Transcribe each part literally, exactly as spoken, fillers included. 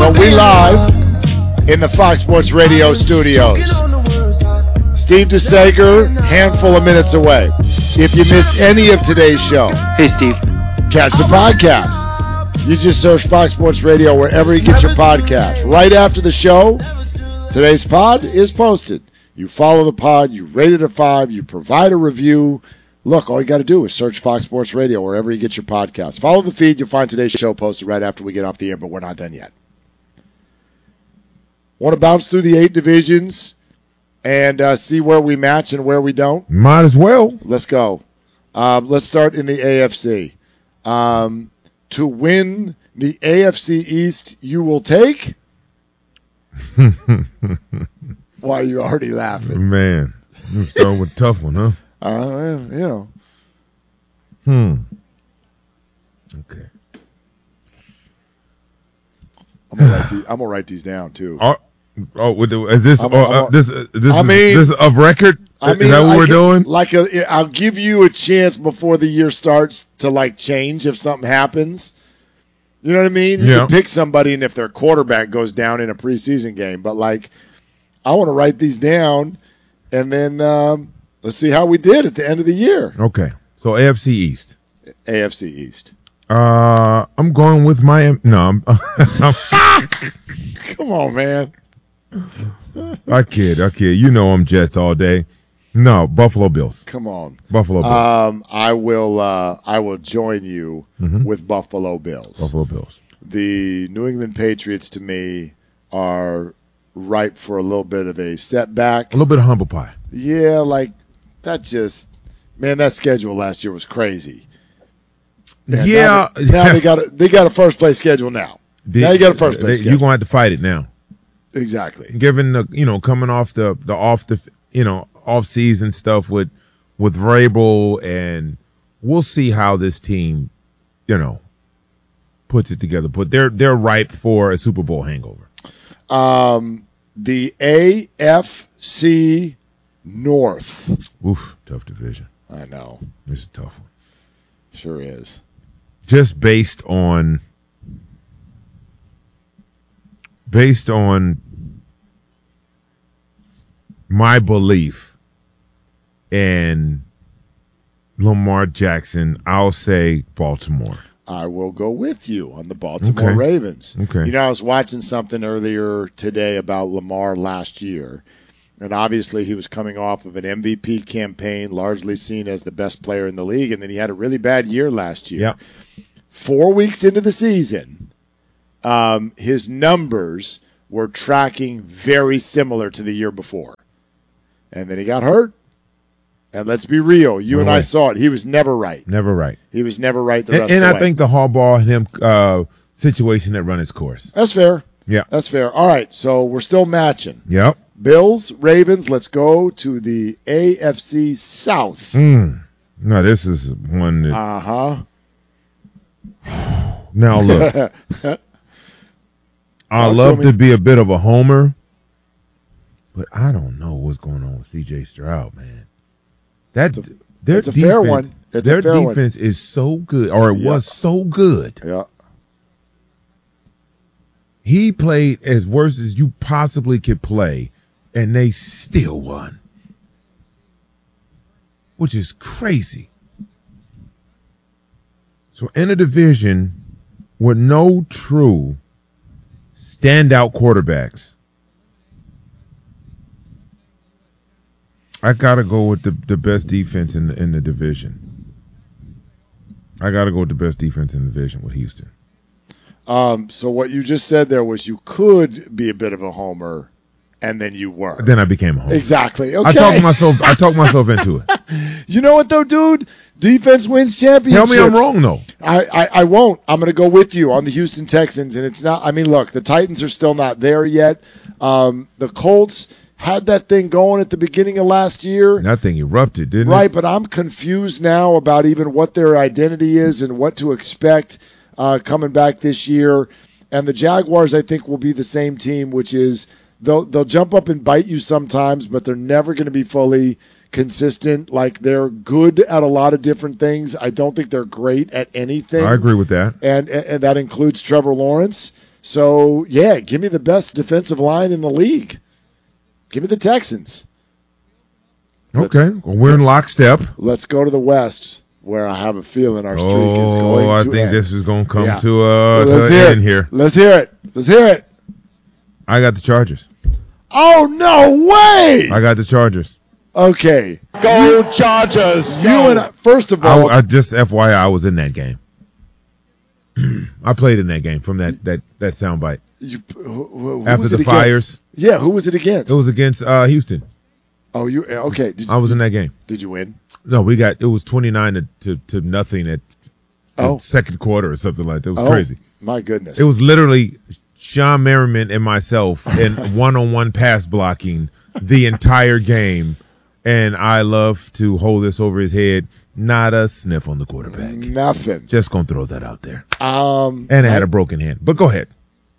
So we live in the Fox Sports Radio studios. Steve DeSager, handful of minutes away. If you missed any of today's show, hey Steve, catch the podcast. You just search Fox Sports Radio wherever you get your podcast. Right after the show, today's pod is posted. You follow the pod, you rate it a five, you provide a review. Look, all you got to do is search Fox Sports Radio wherever you get your podcast. Follow the feed. You'll find today's show posted right after we get off the air, but we're not done yet. Want to bounce through the eight divisions and uh, see where we match and where we don't? Might as well. Let's go. Um, let's start in the A F C. Um, to win the A F C East, you will take? Why are you already laughing? Man, let's start with a tough one, huh? Uh, you know. Hmm. Okay. I'm gonna write these, I'm gonna write these down too. Oh, oh with the, is this I'm, oh, I'm, uh, this uh, this I is, mean, this is of record? I mean, is that what I we're can, doing? Like, a, I'll give you a chance before the year starts to like change if something happens. You know what I mean? You yeah. can pick somebody, and if their quarterback goes down in a preseason game, but like, I want to write these down, and then. Um, Let's see how we did at the end of the year. Okay. So A F C East. A F C East. Uh, I'm going with Miami. No, I'm, I'm come on, man. I kid. I kid. You know I'm Jets all day. No, Buffalo Bills. Come on, Buffalo Bills. Um, I will. Uh, I will join you mm-hmm. with Buffalo Bills. Buffalo Bills. The New England Patriots, to me, are ripe for a little bit of a setback. A little bit of humble pie. Yeah, like. That just, man, that schedule last year was crazy. And yeah. Now, they, now they got a, they got a first place schedule now. The, now you got a first place schedule. You're going to have to fight it now. Exactly. Given the, you know, coming off the, the off the, you know, off season stuff with, with Vrabel, and we'll see how this team, you know, puts it together. But they're, they're ripe for a Super Bowl hangover. Um, the A F C North. Oof, tough division. I know. It's a tough one. Sure is. Just based on based on my belief in Lamar Jackson, I'll say Baltimore. I will go with you on the Baltimore okay. Ravens. Okay. You know, I was watching something earlier today about Lamar last year. And obviously he was coming off of an M V P campaign, largely seen as the best player in the league, and then he had a really bad year last year. Yep. Four weeks into the season, um, his numbers were tracking very similar to the year before. And then he got hurt. And let's be real, you no and way. I saw it. He was never right. Never right. He was never right the and, rest and of the I way. think the Harbaugh and him uh, situation that run its course. That's fair. Yeah. That's fair. All right, so we're still matching. Yep. Bills, Ravens, let's go to the A F C South. Mm. No, this is one that. Uh huh. Now, look. I Talk love to to me. be a bit of a homer, but I don't know what's going on with C J Stroud, man. That It's a, their it's a defense, fair one. It's their a fair defense one. is so good, or it Yeah. was so good. Yeah. He played as worse as you possibly could play, and they still won, which is crazy. So in a division with no true standout quarterbacks, I got to go with the, the best defense in the, in the division. I got to go with the best defense in the division with Houston. Um, so what you just said there was you could be a bit of a homer, and then you were. Then I became a homer. Exactly. Okay. I talked myself. I talked myself into it. You know what though, dude? Defense wins championships. Tell me I'm wrong though. I, I, I won't. I'm going to go with you on the Houston Texans, and it's not. I mean, look, the Titans are still not there yet. Um, the Colts had that thing going at the beginning of last year. That thing erupted, didn't Right, it? but I'm confused now about even what their identity is and what to expect uh, coming back this year. And the Jaguars, I think, will be the same team, which is they'll they'll jump up and bite you sometimes, but they're never going to be fully consistent. Like, they're good at a lot of different things. I don't think they're great at anything. I agree with that. And and that includes Trevor Lawrence. So, yeah, give me the best defensive line in the league. Give me the Texans. Okay, well, we're in lockstep. Let's go to the West, where I have a feeling our streak oh, is going to I think end. this is going to come Yeah. to, uh, Let's to hear an it. end here. Let's hear it. Let's hear it. I got the Chargers. Oh, no way! I got the Chargers. Okay. Go Chargers! You Go. and I, first of I, all, I just F Y I, I was in that game. I played in that game from that that that soundbite. you, who, who After was the it against? fires. Yeah, who was it against? It was against uh, Houston. oh, you okay? Did, I was in that game. did you win? No, we got it was twenty-nine to to, to nothing at the Oh. second quarter or something like that. It was Oh, crazy. my goodness! It was literally Sean Merriman and myself in one-on-one pass blocking the entire game, and I love to hold this over his head. Not a sniff on the quarterback. nothing. Just gonna throw that out there. Um, And I had I, a broken hand. But go ahead.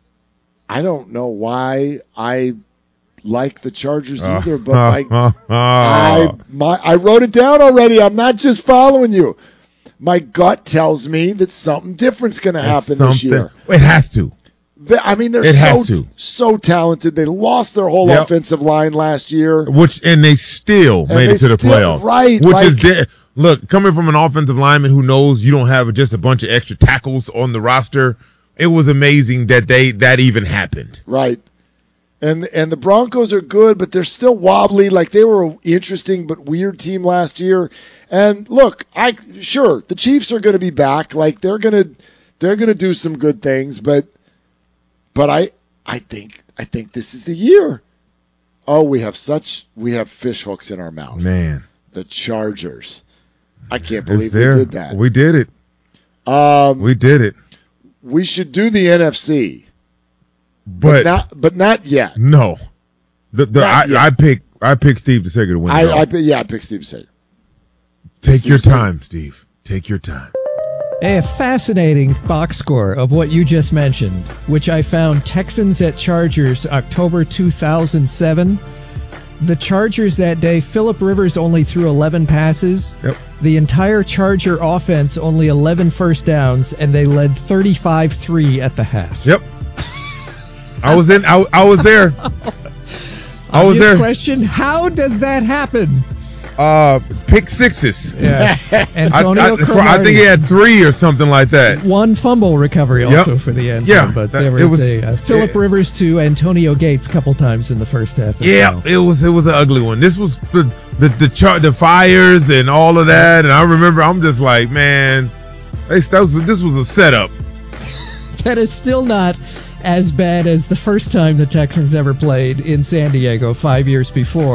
I don't know why I like the Chargers Uh, either, but my, uh, I my I wrote it down already. I'm not just following you. My gut tells me that something different's going to happen this year. It has to. They- I mean, they're It so has to. so talented. They lost their whole Yep. offensive line last year. Which and they still made they it to the still- playoffs. right, Which like- is de- look, coming from an offensive lineman who knows you don't have just a bunch of extra tackles on the roster, it was amazing that they that even happened. Right. And and the Broncos are good, but they're still wobbly. Like they were an interesting but weird team last year. And look, I sure the Chiefs are going to be back. Like they're going to they're going to do some good things, but but I I think I think this is the year. Oh, we have such we have fish hooks in our mouth. Man, The Chargers. I can't it's believe we there. did that. We did it. Um, We did it. we should do the N F C, But, not but not yet. no, the the Not I, yet. I pick I pick Steve DeSager to win. it all. I, I yeah, I picked Steve Sager. Take your Steve DeSager. time, Steve. Take your time. A fascinating box score of what you just mentioned, which I found Texans at Chargers, October two thousand seven. The Chargers that day, Phillip Rivers only threw eleven passes. Yep. The entire Charger offense only eleven first downs, and they led thirty-five three at the half. Yep. I was in. I, I was there. I was Obvious there. question, how does that happen? Uh, pick sixes. Yeah. I, Antonio I, I Cromartie. think he had three or something like that. One fumble recovery also Yep. for the end Yeah, zone, but that- there it was, was- a uh, Phillip it- Rivers to Antonio Gates a couple times in the first half. as Yeah, well. it was it was an ugly one. This was the the the, char- the fires and all of that, and I remember I'm just like, man, they, that was, this was a setup. That is still not as bad as the first time the Texans ever played in San Diego five years before.